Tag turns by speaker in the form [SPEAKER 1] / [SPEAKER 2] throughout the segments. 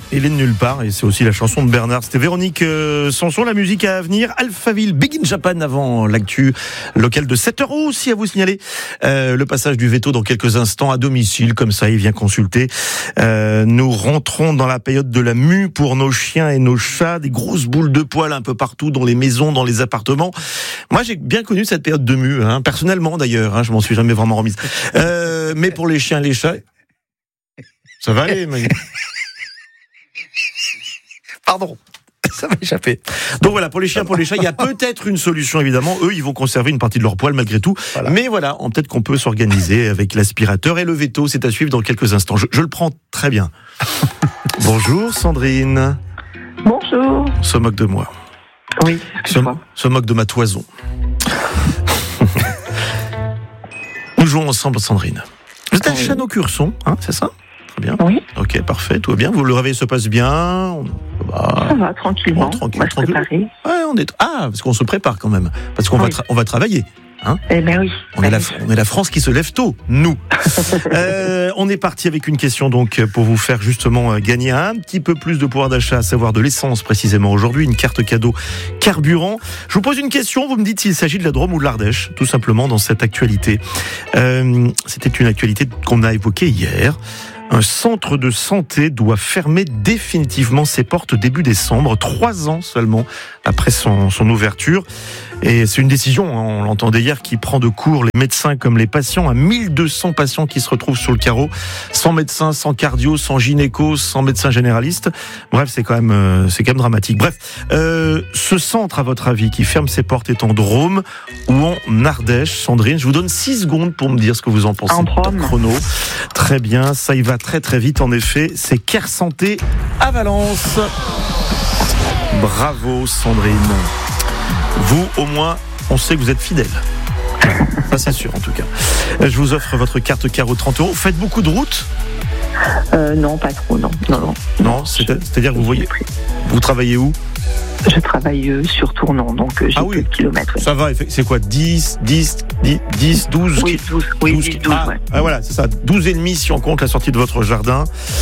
[SPEAKER 1] Il est de nulle part et c'est aussi la chanson de Bernard. C'était Véronique Sanson, la musique à venir. Alphaville, Big in Japan avant l'actu locale de 7h aussi à vous signaler. Le passage du veto dans quelques instants à domicile, comme ça il vient consulter. Nous rentrons dans la période de la mue pour nos chiens et nos chats. Des grosses boules de poils un peu partout dans les maisons, dans les appartements. Moi j'ai bien connu cette période de mue, personnellement d'ailleurs, je m'en suis jamais vraiment remise. Mais pour les chiens et les chats, ça va aller, Marie. Pardon, ça m'a échappé. Donc voilà, pour les chiens, pour les chats, il y a peut-être une solution, évidemment. Eux, ils vont conserver une partie de leur poil malgré tout. Voilà. Mais voilà, peut-être qu'on peut s'organiser avec l'aspirateur et le veto. C'est à suivre dans quelques instants. Je le prends très bien. Bonjour Sandrine.
[SPEAKER 2] Bonjour.
[SPEAKER 1] On se moque de moi.
[SPEAKER 2] Oui,
[SPEAKER 1] se moque de ma toison. Nous jouons ensemble, Sandrine. Vous êtes à Chano-Curson, c'est ça ? Bien.
[SPEAKER 2] Oui.
[SPEAKER 1] Ok, parfait, tout va bien. Le réveil se passe bien.
[SPEAKER 2] Ça va, tranquillement.
[SPEAKER 1] Tranquille.
[SPEAKER 2] Préparer.
[SPEAKER 1] Ouais, parce qu'on se prépare quand même. Parce qu'on on va travailler.
[SPEAKER 2] Eh ben oui.
[SPEAKER 1] On est la France qui se lève tôt, nous. On est parti avec une question donc pour vous faire justement gagner un petit peu plus de pouvoir d'achat, à savoir de l'essence précisément aujourd'hui, une carte cadeau carburant. Je vous pose une question, vous me dites s'il s'agit de la Drôme ou de l'Ardèche, tout simplement dans cette actualité. C'était une actualité qu'on a évoquée hier. Un centre de santé doit fermer définitivement ses portes début décembre, 3 ans seulement après son ouverture. Et c'est une décision, on l'entendait hier, qui prend de court les médecins comme les patients. 1200 patients qui se retrouvent sur le carreau, sans médecin, sans cardio, sans gynéco, sans médecin généraliste. Bref, c'est quand même dramatique. Bref, ce centre, à votre avis, qui ferme ses portes, est en Drôme ou en Ardèche? Sandrine, je vous donne 6 secondes pour me dire ce que vous en pensez.
[SPEAKER 2] En Drôme.
[SPEAKER 1] Chrono. Très bien, ça y va très très vite en effet. C'est Care Santé à Valence. Bravo Sandrine. Vous, au moins, on sait que vous êtes fidèle. Ça, c'est sûr, en tout cas. Je vous offre votre carte Caro 30 €. Faites beaucoup de routes ?
[SPEAKER 2] Non, pas trop, non.
[SPEAKER 1] Non, c'est-à-dire que vous travaillez où ?
[SPEAKER 2] Je travaille sur Tournon, donc j'ai peu de kilomètres. Oui.
[SPEAKER 1] Ça va, c'est quoi, 10, 12
[SPEAKER 2] Oui, 12, ouais.
[SPEAKER 1] Voilà, c'est ça, 12 et demi si on compte la sortie de votre jardin.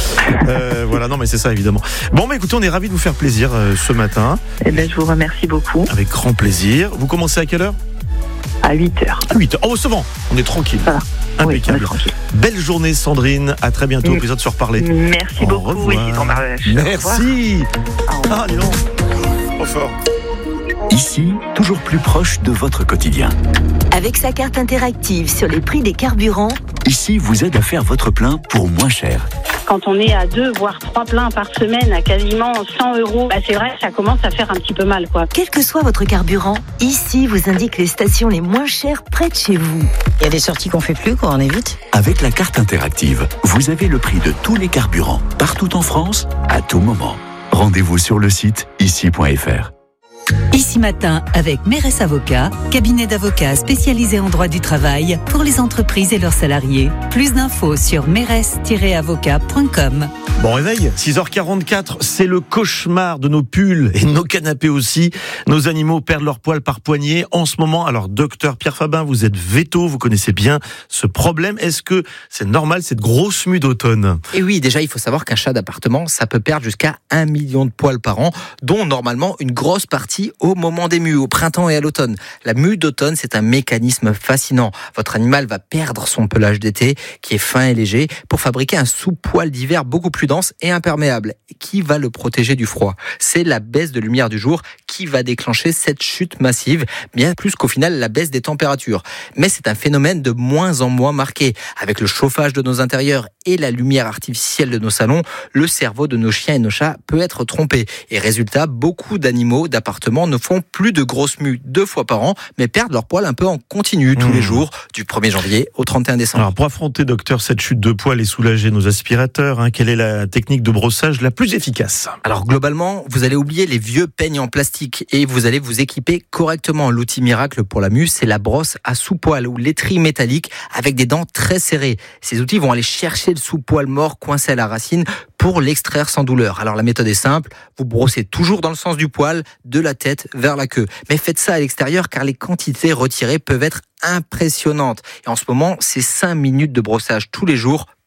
[SPEAKER 1] Voilà, non mais c'est ça évidemment. Bon, bah écoutez, on est ravis de vous faire plaisir ce matin.
[SPEAKER 2] Eh bien, je vous remercie beaucoup.
[SPEAKER 1] Avec grand plaisir. Vous commencez à quelle heure ?
[SPEAKER 2] À 8h.
[SPEAKER 1] À 8h. Oh, c'est bon, on est tranquille.
[SPEAKER 2] Voilà.
[SPEAKER 1] Impeccable.
[SPEAKER 2] Oui, tranquille.
[SPEAKER 1] Belle journée Sandrine, à très bientôt, au plaisir de se reparler.
[SPEAKER 2] Merci beaucoup.
[SPEAKER 1] Revoir. Merci. Dis donc. Trop fort.
[SPEAKER 3] Ici, toujours plus proche de votre quotidien.
[SPEAKER 4] Avec sa carte interactive sur les prix des carburants,
[SPEAKER 3] Ici vous aide à faire votre plein pour moins cher.
[SPEAKER 5] Quand on est à 2 voire 3 pleins par semaine à quasiment 100 €, c'est vrai que ça commence à faire un petit peu mal, quoi.
[SPEAKER 4] quel que soit votre carburant, ici vous indique les stations les moins chères près de chez vous.
[SPEAKER 6] Il y a des sorties qu'on fait plus, on évite.
[SPEAKER 3] Avec la carte interactive, vous avez le prix de tous les carburants, partout en France, à tout moment. Rendez-vous sur le site ici.fr.
[SPEAKER 7] Ici Matin avec Mérès Avocats, cabinet d'avocats spécialisé en droit du travail pour les entreprises et leurs salariés. Plus d'infos sur mérès-avocat.com.
[SPEAKER 1] Bon réveil, 6h44, c'est le cauchemar de nos pulls et nos canapés aussi. Nos animaux perdent leur poil par poignée en ce moment. Alors docteur Pierre Fabin, vous êtes véto, vous connaissez bien ce problème. Est-ce que c'est normal cette grosse mue d'automne ?
[SPEAKER 8] Et oui, déjà il faut savoir qu'un chat d'appartement, ça peut perdre jusqu'à 1 million de poils par an, dont normalement une grosse partie au moment des mues, au printemps et à l'automne. La mue d'automne, c'est un mécanisme fascinant. Votre animal va perdre son pelage d'été, qui est fin et léger, pour fabriquer un sous-poil d'hiver beaucoup plus dense et imperméable, qui va le protéger du froid. C'est la baisse de lumière du jour qui va déclencher cette chute massive, bien plus qu'au final la baisse des températures. Mais c'est un phénomène de moins en moins marqué. Avec le chauffage de nos intérieurs et la lumière artificielle de nos salons, le cerveau de nos chiens et nos chats peut être trompé. Et résultat, beaucoup d'animaux d'appartements ne font plus de grosses mues 2 fois par an, mais perdent leur poil un peu en continu tous les jours, du 1er janvier au 31 décembre.
[SPEAKER 1] Alors pour affronter, docteur, cette chute de poil et soulager nos aspirateurs, quelle est la technique de brossage la plus efficace ?
[SPEAKER 8] Alors globalement, vous allez oublier les vieux peignes en plastique et vous allez vous équiper correctement. L'outil miracle pour la mue, c'est la brosse à sous-poil ou l'étrie métallique avec des dents très serrées. Ces outils vont aller chercher le sous-poil mort coincé à la racine pour l'extraire sans douleur. Alors la méthode est simple, vous brossez toujours dans le sens du poil, de la tête vers la queue. Mais faites ça à l'extérieur car les quantités retirées peuvent être impressionnantes. Et en ce moment, c'est 5 minutes de brossage tous les jours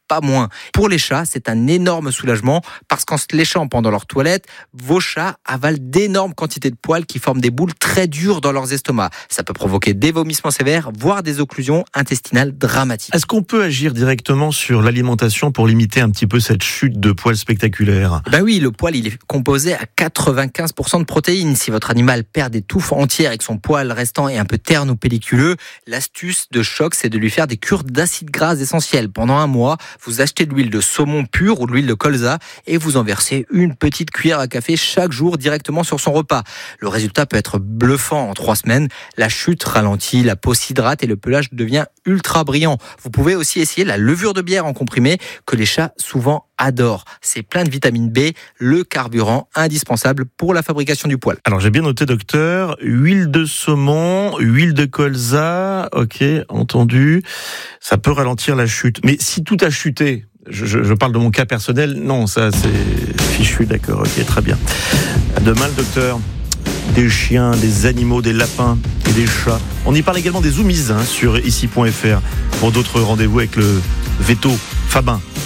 [SPEAKER 8] pas moins. Pour les chats, c'est un énorme soulagement parce qu'en se léchant pendant leur toilette, vos chats avalent d'énormes quantités de poils qui forment des boules très dures dans leurs estomacs. Ça peut provoquer des vomissements sévères, voire des occlusions intestinales dramatiques.
[SPEAKER 1] Est-ce qu'on peut agir directement sur l'alimentation pour limiter un petit peu cette chute de poils spectaculaire ?
[SPEAKER 8] Ben oui, le poil, il est composé à 95% de protéines. Si votre animal perd des touffes entières et que son poil restant est un peu terne ou pelliculeux, l'astuce de choc, c'est de lui faire des cures d'acides gras essentiels. Pendant un mois, vous achetez de l'huile de saumon pure ou de l'huile de colza et vous en versez une petite cuillère à café chaque jour directement sur son repas. Le résultat peut être bluffant en 3 semaines. La chute ralentit, la peau s'hydrate et le pelage devient ultra brillant. Vous pouvez aussi essayer la levure de bière en comprimé que les chats souvent adorent. C'est plein de vitamine B, le carburant indispensable pour la fabrication du poil.
[SPEAKER 1] Alors j'ai bien noté, docteur, huile de saumon, huile de colza, ok, entendu. Ça peut ralentir la chute. Mais si tout a chuté, je parle de mon cas personnel, non, ça c'est fichu, d'accord, ok, très bien. À demain, le docteur. Des chiens, des animaux, des lapins et des chats. On y parle également des zoomies sur ici.fr pour d'autres rendez-vous avec le veto Fabin.